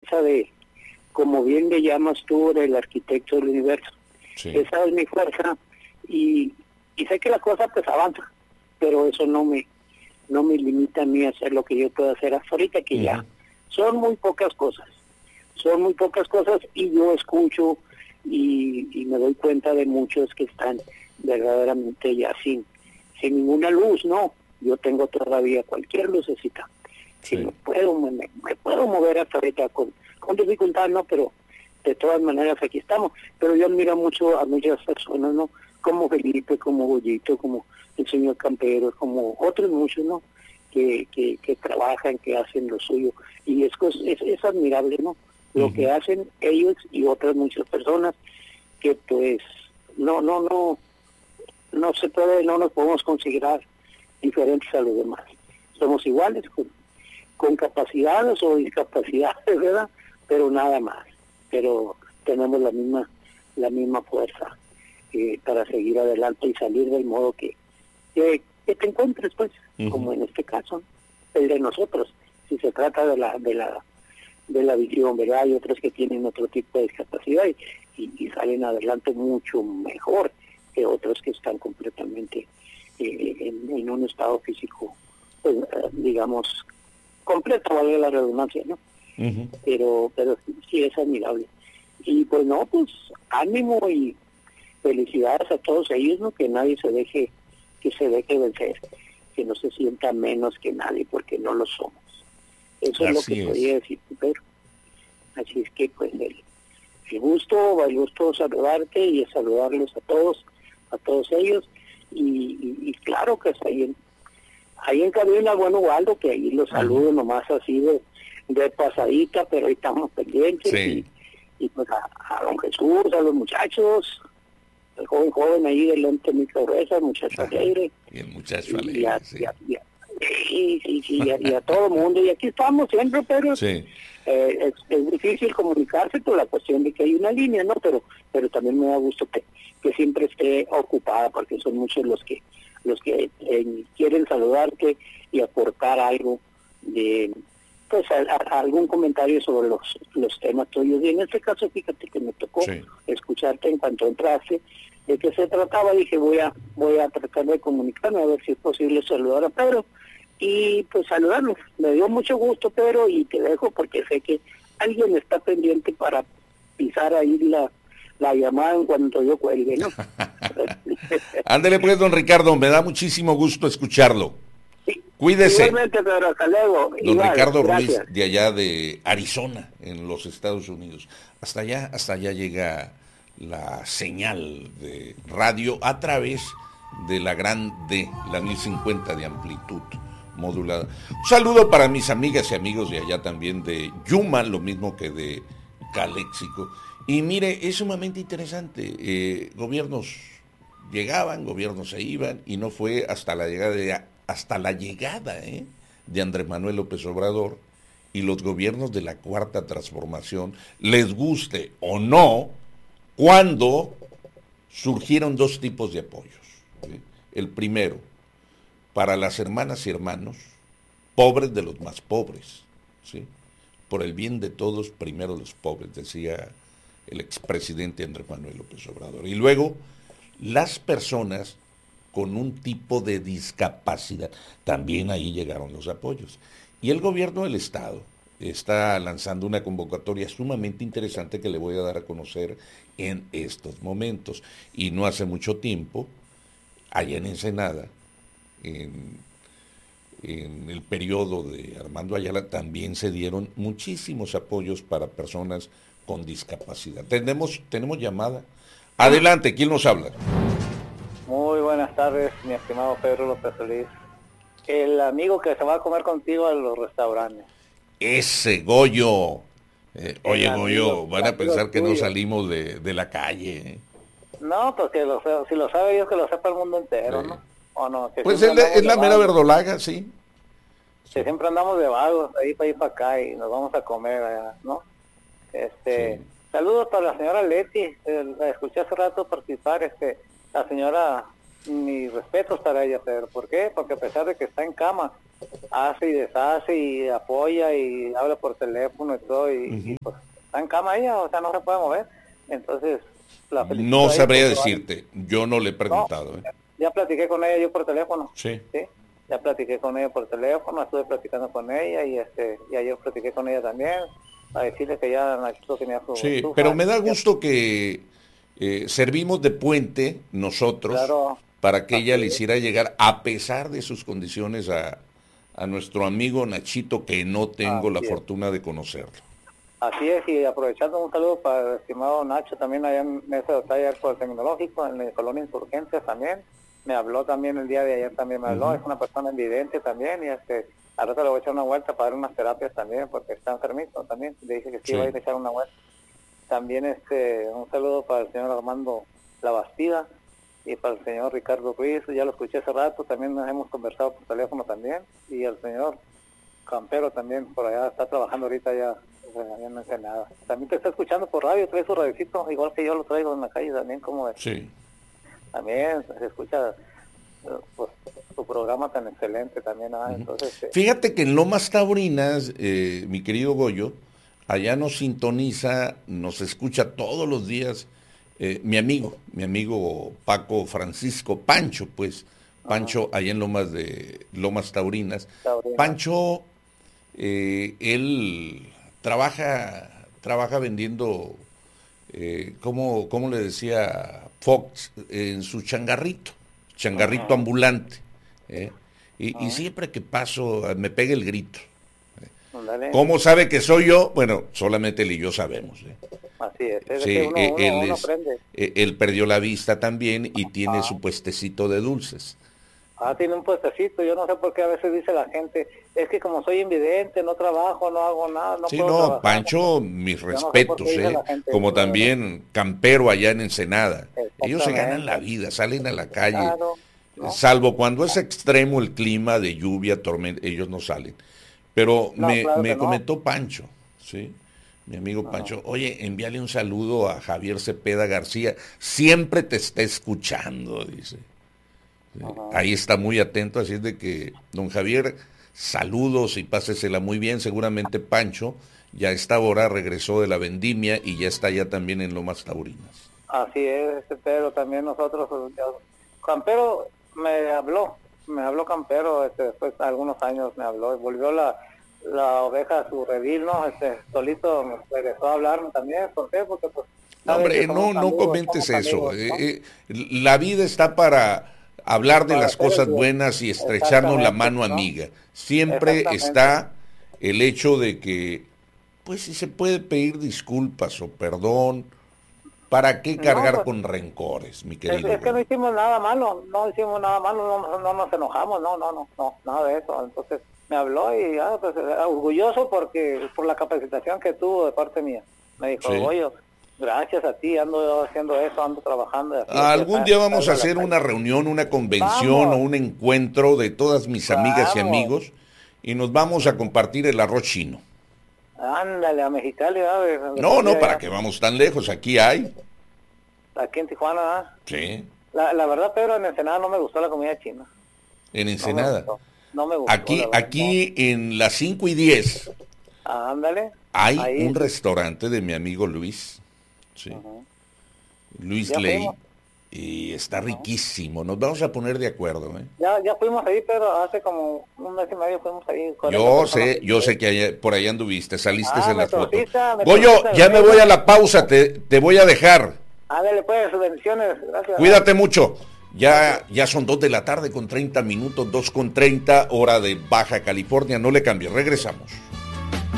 fuerza de, como bien le llamas tú, del arquitecto del universo. Sí. Esa es mi fuerza y sé que la cosa pues avanza, pero eso no me limita a mí a hacer lo que yo puedo hacer hasta ahorita, que ya son muy pocas cosas y yo escucho y me doy cuenta de muchos que están verdaderamente ya sin ninguna luz, ¿no? Yo tengo todavía cualquier lucecita. Sí. Me puedo mover hasta ahorita con dificultad, ¿no? Pero de todas maneras aquí estamos. Pero yo admiro mucho a muchas personas, ¿no? Como Felipe, como Goyito, como el señor Campero, como otros muchos, ¿no? Que trabajan, que hacen lo suyo. Y es admirable, ¿no? Lo que hacen ellos y otras muchas personas que pues no se puede, no nos podemos considerar diferentes a los demás. Somos iguales, con capacidades o discapacidades, ¿verdad? Pero nada más. Pero tenemos la misma fuerza para seguir adelante y salir del modo que te encuentres, pues, como en este caso, el de nosotros. Si se trata de la visión, ¿verdad? Hay otros que tienen otro tipo de discapacidad y salen adelante mucho mejor que otros que están completamente en un estado físico, pues, digamos, completo, vale la redundancia, ¿no? Pero sí es admirable. Y pues no, pues ánimo y felicidades a todos ellos, ¿no? Que nadie se deje vencer, que no se sienta menos que nadie, porque no lo somos. Eso es lo que podría decir, pero así es que pues el gusto saludarte y saludarlos a todos ellos y claro que está ahí en cabina, bueno, Waldo, que ahí los saludo nomás así de pasadita, pero ahí estamos pendientes y pues a don Jesús, a los muchachos, el joven ahí delante de mi cabeza, el muchacho alegre. Y el muchacho alegre, y a todo el mundo, y aquí estamos siempre, pero es difícil comunicarse por la cuestión de que hay una línea, ¿no? Pero también me da gusto que siempre esté ocupada, porque son muchos los que quieren saludarte y aportar algo de pues algún comentario sobre los temas tuyos. Y en este caso, fíjate que me tocó escucharte en cuanto entraste, de qué se trataba. Dije, voy a tratar de comunicarme, a ver si es posible saludar a Pedro, y pues saludarlos. Me dio mucho gusto, Pedro, y te dejo porque sé que alguien está pendiente para pisar ahí la llamada en cuanto yo cuelgue, ¿no? Ándele pues, don Ricardo, me da muchísimo gusto escucharlo. Sí, cuídese. Igualmente, Pedro, hasta luego. Don Igual, Ricardo gracias. Ruiz, de allá de Arizona, en los Estados Unidos. Hasta allá llega la señal de radio a través de la gran D, la 1050 de amplitud modulada. Un saludo para mis amigas y amigos de allá también de Yuma, lo mismo que de Caléxico. Y mire, es sumamente interesante. Gobiernos llegaban, gobiernos se iban, y no fue hasta la llegada de Andrés Manuel López Obrador y los gobiernos de la Cuarta Transformación, les guste o no, cuando surgieron dos tipos de apoyos. ¿Sí? El primero, para las hermanas y hermanos, pobres de los más pobres. ¿Sí? Por el bien de todos, primero los pobres, decía el expresidente Andrés Manuel López Obrador. Y luego, las personas con un tipo de discapacidad, también ahí llegaron los apoyos. Y el gobierno del Estado está lanzando una convocatoria sumamente interesante que le voy a dar a conocer en estos momentos. Y no hace mucho tiempo, allá en Ensenada, en el periodo de Armando Ayala, también se dieron muchísimos apoyos para personas con discapacidad. Tenemos llamada. Adelante, ¿quién nos habla? Muy buenas tardes, mi estimado Pedro López Solís. El amigo que se va a comer contigo a los restaurantes. Ese Goyo. Oye, amigo, Goyo, van a pensar que tuyo. no salimos de la calle. No, pues que si lo sabe Dios, que lo sepa el mundo entero, ¿no? ¿O no? Que pues es la mera verdolaga, sí. Que siempre andamos de vagos, ahí para acá, y nos vamos a comer allá, ¿no? Saludos para la señora Leti, la escuché hace rato participar, la señora mis respetos para ella, Pedro. ¿Por qué? Porque a pesar de que está en cama, hace y deshace y apoya y habla por teléfono y todo, y pues está en cama ella, o sea, no se puede mover. Entonces, la felicito No a ella sabría porque decirte, yo no le he preguntado. No, ya platiqué con ella yo por teléfono. Sí. ¿Sí? Ya platiqué con ella por teléfono, estuve platicando con ella y ayer platiqué con ella también a decirle que ya Nachito tenía su... Sí, su pero me da gusto que servimos de puente nosotros, claro, para que ella le hiciera llegar, a pesar de sus condiciones, a nuestro amigo Nachito, que no tengo la fortuna de conocerlo. Así es, y aprovechando un saludo para el estimado Nacho, también allá en Mesa de Batalla por el Tecnológico, en la Colonia Insurgencias también, me habló también el día de ayer, también me habló, es una persona invidente también, y al rato le voy a echar una vuelta para dar unas terapias también, porque está enfermito también, le dije que sí, va a ir a echar una vuelta. También un saludo para el señor Armando La Bastida, y para el señor Ricardo Ruiz, ya lo escuché hace rato, también nos hemos conversado por teléfono también, y el señor Campero también por allá está trabajando ahorita ya no sé nada. También te está escuchando por radio, trae su radiocito, igual que yo lo traigo en la calle también, como sí. También se escucha pues su programa tan excelente también. Entonces, fíjate que en Lomas Taurinas, mi querido Goyo, allá nos sintoniza, nos escucha todos los días mi amigo Paco Francisco, Pancho, pues, Pancho, allá en Lomas Taurinas. Pancho, él trabaja vendiendo, ¿cómo le decía Fox? En su changarrito ambulante. Y siempre que paso me pega el grito. ¿Cómo sabe que soy yo? Bueno, solamente él y yo sabemos. Así es. Sí, que uno aprende. Él perdió la vista también y tiene su puestecito de dulces. Tiene un puestecito, yo no sé por qué a veces dice la gente, es que como soy invidente, no trabajo, no hago nada, no puedo trabajar. Pancho, mis respetos, como también Campero allá en Ensenada. Ellos se ganan la vida, salen a la calle, claro, ¿no? Salvo cuando es extremo el clima de lluvia, tormenta, ellos no salen. Pero me comentó Pancho, ¿sí? Mi amigo Pancho, oye, envíale un saludo a Javier Cepeda García, siempre te está escuchando, dice. Ahí está muy atento, así es de que, don Javier, saludos y pásesela muy bien. Seguramente Pancho ya a esta hora regresó de la vendimia y ya está ya también en Lomas Taurinas. Así es, pero también nosotros, Campero me habló Campero, después de algunos años me habló, y volvió la oveja a su redil, ¿no? Solito me regresó a hablarme también. ¿Por qué? Porque pues... Hombre, no comentes eso, amigos, ¿no? La vida está para hablar de las cosas buenas y estrecharnos la mano amiga. Siempre está el hecho de que, pues si se puede pedir disculpas o perdón, ¿para qué cargar con rencores, mi querido? Es que no hicimos nada malo, no nos enojamos, no, nada de eso. Entonces me habló y pues, orgulloso por la capacitación que tuvo de parte mía. Me dijo, oye, gracias a ti, ando haciendo eso, ando trabajando. Algún día vamos a hacer una reunión, una convención o un encuentro de todas mis amigas y amigos y nos vamos a compartir el arroz chino. Ándale, a Mexicali. No, para que vamos tan lejos, aquí hay. Aquí en Tijuana, Sí. La verdad, Pedro, en Ensenada no me gustó la comida china. En Ensenada. No me gustó. Aquí en las 5 y 10. Ándale. Hay un restaurante de mi amigo Luis. Sí. Luis Ley, y está riquísimo. Nos vamos a poner de acuerdo. Ya fuimos ahí, pero hace como un mes y medio fuimos ahí. Yo sé que por ahí anduviste, saliste en la foto. Goyo, ya me voy a la pausa, te voy a dejar. Ándale pues, bendiciones, gracias. Cuídate mucho. Ya son 2 de la tarde con 30 minutos, 2:30, hora de Baja California. No le cambies, regresamos.